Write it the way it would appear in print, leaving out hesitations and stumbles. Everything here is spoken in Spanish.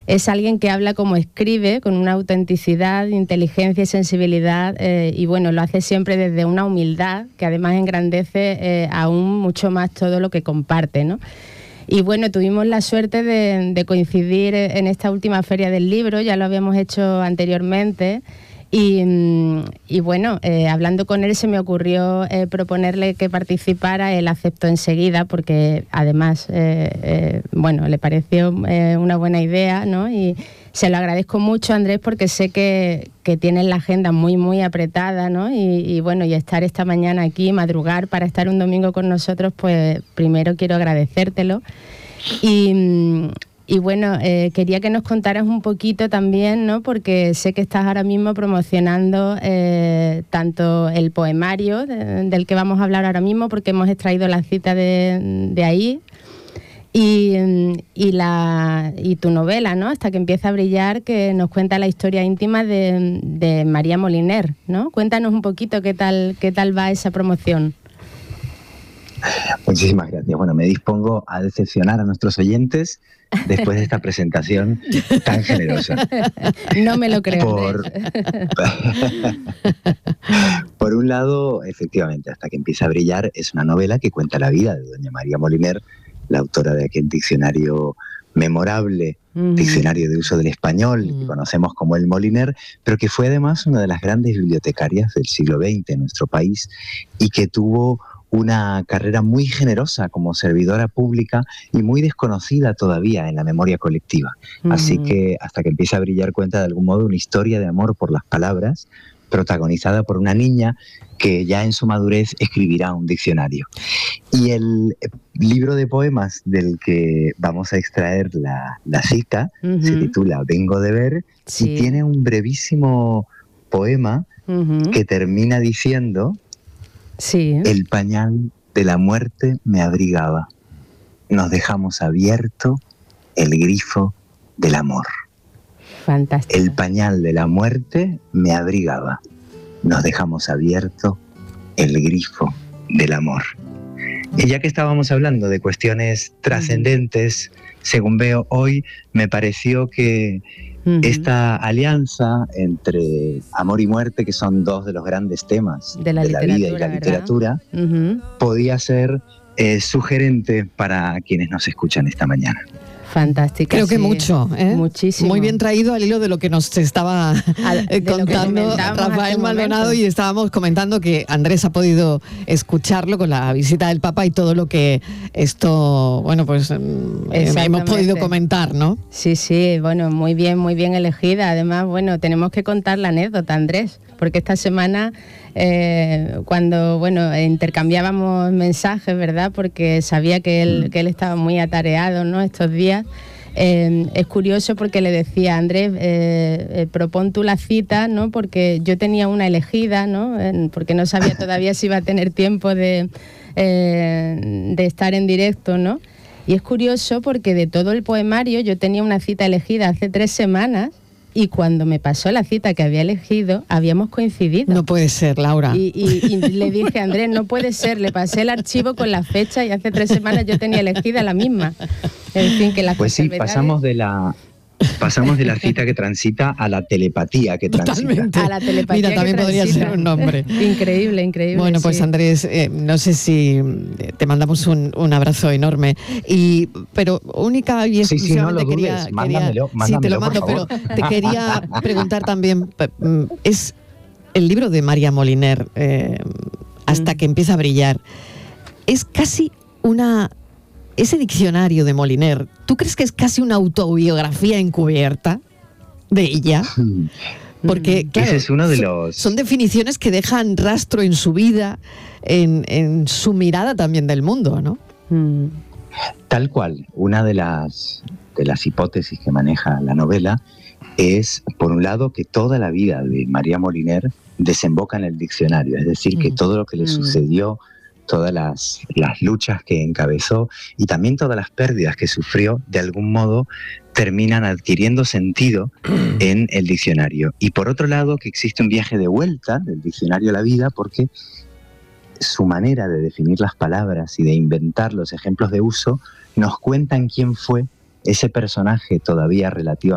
es alguien que habla como escribe, con una autenticidad, inteligencia y sensibilidad, y bueno, lo hace siempre desde una humildad que además engrandece aún mucho más todo lo que comparte, ¿no? Y bueno, tuvimos la suerte de coincidir en esta última Feria del Libro, ya lo habíamos hecho anteriormente. Y bueno, hablando con él se me ocurrió proponerle que participara. Él aceptó enseguida porque además, bueno, le pareció una buena idea, ¿no? Y se lo agradezco mucho, Andrés, porque sé que tienes la agenda muy, muy apretada, ¿no? Y bueno, y estar esta mañana aquí, madrugar para estar un domingo con nosotros, pues primero quiero agradecértelo. Y bueno, quería que nos contaras un poquito también, ¿no? Porque sé que estás ahora mismo promocionando tanto el poemario del que vamos a hablar ahora mismo, porque hemos extraído la cita de ahí, y tu novela, ¿no? Hasta que empieza a brillar, que nos cuenta la historia íntima de María Moliner, ¿no? Cuéntanos un poquito qué tal va esa promoción. Muchísimas gracias. Bueno, me dispongo a decepcionar a nuestros oyentes después de esta presentación tan generosa. No me lo creo. Por un lado, efectivamente, Hasta que empieza a brillar es una novela que cuenta la vida de doña María Moliner, la autora de aquel diccionario memorable, diccionario de uso del español, que conocemos como el Moliner, pero que fue además una de las grandes bibliotecarias del siglo XX en nuestro país y que tuvo una carrera muy generosa como servidora pública y muy desconocida todavía en la memoria colectiva. Así que Hasta que empieza a brillar cuenta de algún modo una historia de amor por las palabras, protagonizada por una niña que ya en su madurez escribirá un diccionario. Y el libro de poemas del que vamos a extraer la cita se titula Vengo de ver, y tiene un brevísimo poema que termina diciendo: el pañal de la muerte me abrigaba, nos dejamos abierto el grifo del amor. Fantástico. El pañal de la muerte me abrigaba, nos dejamos abierto el grifo del amor. Y ya que estábamos hablando de cuestiones trascendentes, según veo hoy, me pareció que esta alianza entre amor y muerte, que son dos de los grandes temas de la vida y la literatura, podía ser sugerente para quienes nos escuchan esta mañana. Fantástica. Creo que mucho, muchísimo. Muy bien traído al hilo de lo que nos estaba contando Rafael Maldonado, y estábamos comentando que Andrés ha podido escucharlo con la visita del Papa y todo lo que esto, bueno, pues hemos podido comentar, ¿no? Sí, bueno, muy bien elegida. Además, bueno, tenemos que contar la anécdota, Andrés, porque esta semana cuando, bueno, intercambiábamos mensajes, ¿verdad? Porque sabía que él estaba muy atareado, ¿no? Estos días. Es curioso porque le decía a Andrés, propón tú la cita, ¿no? Porque yo tenía una elegida, ¿no? Porque no sabía todavía si iba a tener tiempo de estar en directo, ¿no? Y es curioso porque de todo el poemario yo tenía una cita elegida hace 3 semanas. Y cuando me pasó la cita que había elegido, habíamos coincidido. No puede ser, Laura. Y le dije a Andrés, no puede ser, le pasé el archivo con la fecha y hace 3 semanas yo tenía elegida la misma. En fin, que las pues sí, pasamos de la cita que transita a la telepatía que transita. Totalmente. A la telepatía. Mira, también podría ser un nombre. Increíble. Bueno, pues sí. Andrés, no sé si te mandamos un abrazo enorme. Pero única y exclusivamente no quería... Mándamelo, sí, te lo mando, pero te quería preguntar también, es el libro de María Moliner, Hasta que empieza a brillar, es casi ese diccionario de Moliner, ¿tú crees que es casi una autobiografía encubierta de ella? Porque, claro, ese es uno de los... son definiciones que dejan rastro en su vida, en su mirada también del mundo, ¿no? Tal cual. Una de las hipótesis que maneja la novela es, por un lado, que toda la vida de María Moliner desemboca en el diccionario, es decir, que todo lo que le sucedió, todas las luchas que encabezó y también todas las pérdidas que sufrió, de algún modo terminan adquiriendo sentido en el diccionario. Y por otro lado, que existe un viaje de vuelta del diccionario a la vida, porque su manera de definir las palabras y de inventar los ejemplos de uso nos cuentan quién fue ese personaje todavía relativamente